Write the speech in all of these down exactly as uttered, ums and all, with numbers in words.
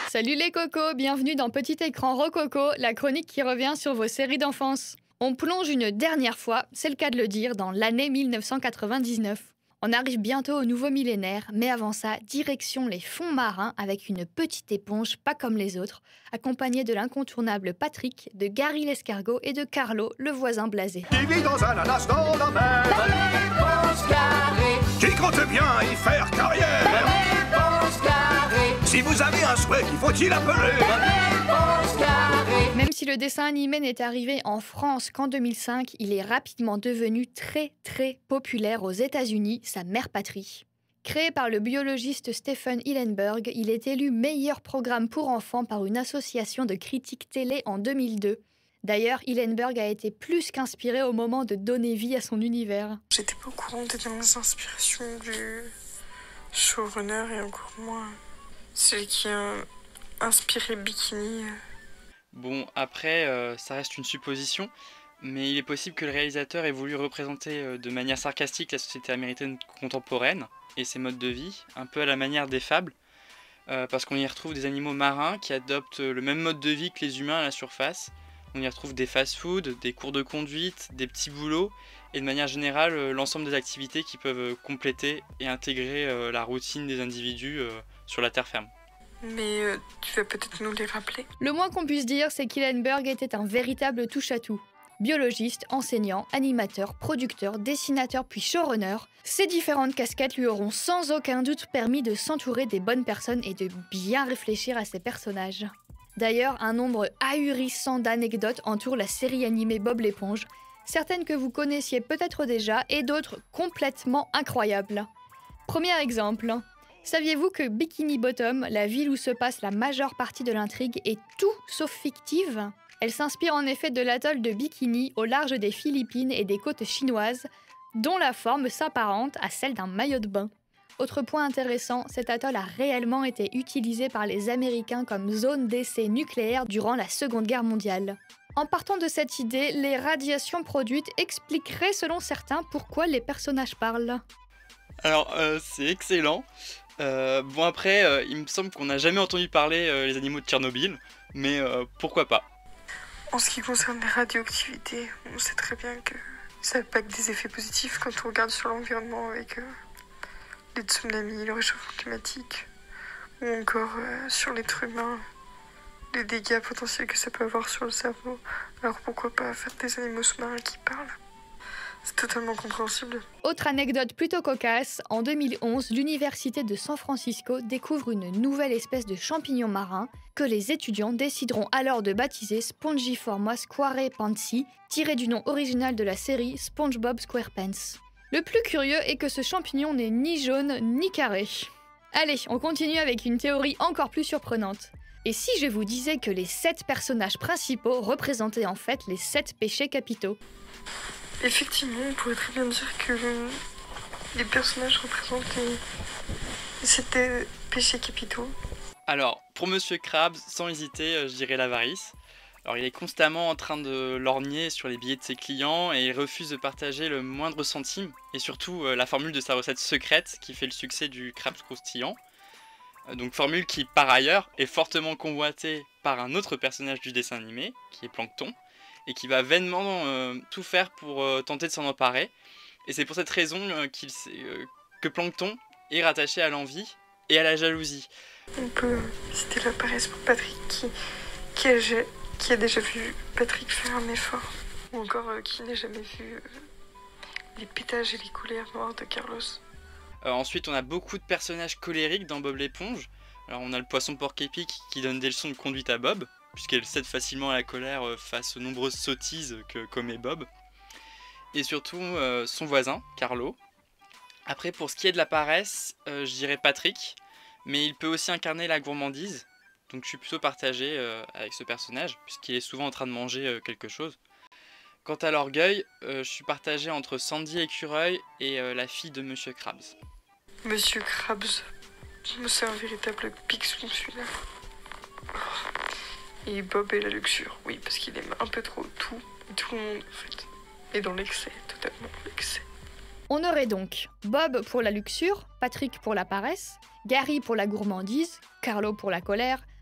Salut les cocos, bienvenue dans Petit Écran Rococo, la chronique qui revient sur vos séries d'enfance. On plonge une dernière fois, c'est le cas de le dire, dans l'année mille neuf cent quatre-vingt-dix-neuf. On arrive bientôt au nouveau millénaire, mais avant ça, direction les fonds marins avec une petite éponge pas comme les autres, accompagnée de l'incontournable Patrick, de Gary l'escargot et de Carlo, le voisin blasé. Qui vit dans un ananas dans la mer. L'éponge carrée. Qui compte bien y faire carrière. L'éponge carrée. Si vous avez un souhait, qu'il faut-il appeler. L'éponge carrée. Même si le dessin animé n'est arrivé en France qu'en deux mille cinq, il est rapidement devenu très très populaire aux États-Unis, sa mère patrie. Créé par le biologiste Stephen Hillenburg, il est élu meilleur programme pour enfants par une association de critiques télé en deux mille deux. D'ailleurs, Hillenburg a été plus qu'inspiré au moment de donner vie à son univers. J'étais pas au courant des dernières inspirations du showrunner et encore moins celui qui a inspiré Bikini. Bon, après, euh, ça reste une supposition, mais il est possible que le réalisateur ait voulu représenter euh, de manière sarcastique la société américaine contemporaine et ses modes de vie, un peu à la manière des fables, euh, parce qu'on y retrouve des animaux marins qui adoptent le même mode de vie que les humains à la surface. On y retrouve des fast-food, des cours de conduite, des petits boulots, et de manière générale, euh, l'ensemble des activités qui peuvent compléter et intégrer euh, la routine des individus euh, sur la terre ferme. Mais euh, tu vas peut-être nous les rappeler. Le moins qu'on puisse dire, c'est qu'Hillenburg était un véritable touche-à-tout. Biologiste, enseignant, animateur, producteur, dessinateur puis showrunner, ces différentes casquettes lui auront sans aucun doute permis de s'entourer des bonnes personnes et de bien réfléchir à ses personnages. D'ailleurs, un nombre ahurissant d'anecdotes entoure la série animée Bob l'éponge, certaines que vous connaissiez peut-être déjà et d'autres complètement incroyables. Premier exemple. Saviez-vous que Bikini Bottom, la ville où se passe la majeure partie de l'intrigue, est tout sauf fictive ? Elle s'inspire en effet de l'atoll de Bikini au large des Philippines et des côtes chinoises, dont la forme s'apparente à celle d'un maillot de bain. Autre point intéressant, cet atoll a réellement été utilisé par les Américains comme zone d'essai nucléaire durant la Seconde Guerre mondiale. En partant de cette idée, les radiations produites expliqueraient selon certains pourquoi les personnages parlent. Alors, euh, c'est excellent. Euh, bon après, euh, il me semble qu'on n'a jamais entendu parler euh, les animaux de Tchernobyl, mais euh, pourquoi pas. En ce qui concerne les radioactivités, on sait très bien que ça n'a pas que des effets positifs quand on regarde sur l'environnement avec euh, les tsunamis, le réchauffement climatique, ou encore euh, sur l'être humain, les dégâts potentiels que ça peut avoir sur le cerveau. Alors pourquoi pas faire des animaux sous-marins qui parlent ? C'est totalement compréhensible. Autre anecdote plutôt cocasse, en deux mille onze, l'université de San Francisco découvre une nouvelle espèce de champignon marin que les étudiants décideront alors de baptiser Spongiforma squarepansi, tiré du nom original de la série SpongeBob SquarePants. Le plus curieux est que ce champignon n'est ni jaune ni carré. Allez, on continue avec une théorie encore plus surprenante. Et si je vous disais que les sept personnages principaux représentaient en fait les sept péchés capitaux ? Effectivement, on pourrait très bien dire que les personnages représentent les sept péchés capitaux. Alors, pour Monsieur Krabs, sans hésiter, euh, je dirais l'avarice. Alors, il est constamment en train de lorgner sur les billets de ses clients et il refuse de partager le moindre centime. Et surtout, euh, la formule de sa recette secrète qui fait le succès du Krabs croustillant. Euh, donc, formule qui, par ailleurs, est fortement convoitée par un autre personnage du dessin animé, qui est Plankton, et qui va vainement euh, tout faire pour euh, tenter de s'en emparer. Et c'est pour cette raison euh, qu'il sait, euh, que Plankton est rattaché à l'envie et à la jalousie. On peut citer la paresse pour Patrick qui, qui, a, qui a déjà vu Patrick faire un effort. Ou encore euh, qui n'a jamais vu euh, les pétages et les colères noires de Carlos. Euh, ensuite, on a beaucoup de personnages colériques dans Bob l'éponge. Alors, on a le poisson porc-épic qui donne des leçons de conduite à Bob, puisqu'elle cède facilement à la colère face aux nombreuses sottises que commet Bob. Et surtout euh, son voisin, Carlo. Après, pour ce qui est de la paresse, euh, je dirais Patrick, mais il peut aussi incarner la gourmandise, donc je suis plutôt partagé euh, avec ce personnage, puisqu'il est souvent en train de manger euh, quelque chose. Quant à l'orgueil, euh, je suis partagé entre Sandy Écureuil et euh, la fille de Monsieur Krabs. Monsieur Krabs, c'est un véritable pixon celui-là. Et Bob est la luxure, oui, parce qu'il aime un peu trop tout, tout le monde en fait. Et dans l'excès, totalement l'excès. On aurait donc Bob pour la luxure, Patrick pour la paresse, Gary pour la gourmandise, Carlo pour la colère,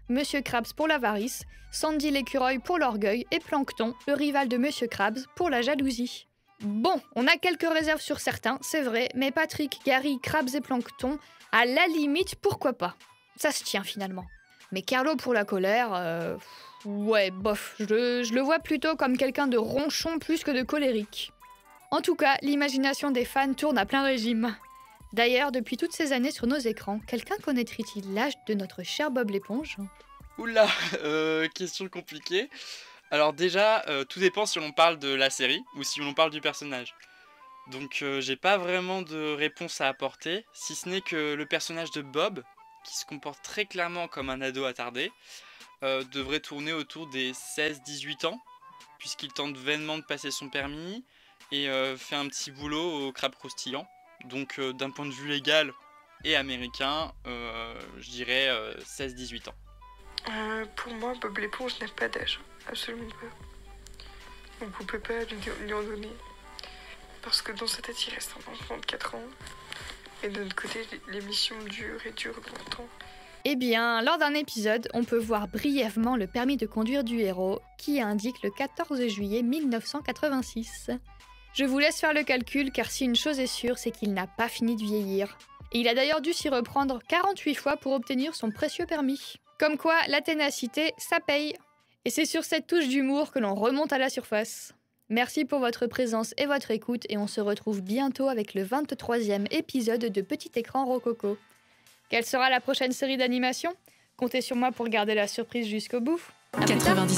Monsieur Krabs pour l'avarice, Sandy l'écureuil pour l'orgueil et Plankton, le rival de Monsieur Krabs, pour la jalousie. Bon, on a quelques réserves sur certains, c'est vrai, mais Patrick, Gary, Krabs et Plankton, à la limite, pourquoi pas? Ça se tient finalement. Mais Carlo pour la colère, euh, ouais, bof, je, je le vois plutôt comme quelqu'un de ronchon plus que de colérique. En tout cas, l'imagination des fans tourne à plein régime. D'ailleurs, depuis toutes ces années sur nos écrans, quelqu'un connaîtrait-il l'âge de notre cher Bob l'éponge? Oula, euh, question compliquée. Alors déjà, euh, tout dépend si l'on parle de la série ou si l'on parle du personnage. Donc euh, j'ai pas vraiment de réponse à apporter, si ce n'est que le personnage de Bob, qui se comporte très clairement comme un ado attardé, euh, devrait tourner autour des seize dix-huit ans, puisqu'il tente vainement de passer son permis et euh, fait un petit boulot au crabe croustillant. Donc euh, d'un point de vue légal et américain, euh, je dirais euh, seize dix-huit ans. Euh, pour moi, Bob l'éponge n'a pas d'âge, absolument pas. Donc on peut pas lui, lui en donner. Parce que dans sa tête, il reste un enfant de quatre ans. Et de notre côté, l'émission dure et dure longtemps. Eh bien, lors d'un épisode, on peut voir brièvement le permis de conduire du héros, qui indique le quatorze juillet mille neuf cent quatre-vingt-six. Je vous laisse faire le calcul, car si une chose est sûre, c'est qu'il n'a pas fini de vieillir. Et il a d'ailleurs dû s'y reprendre quarante-huit fois pour obtenir son précieux permis. Comme quoi, la ténacité, ça paye. Et c'est sur cette touche d'humour que l'on remonte à la surface. Merci pour votre présence et votre écoute, et on se retrouve bientôt avec le vingt-troisième épisode de Petit Écran Rococo. Quelle sera la prochaine série d'animation? Comptez sur moi pour garder la surprise jusqu'au bout. À plus tard.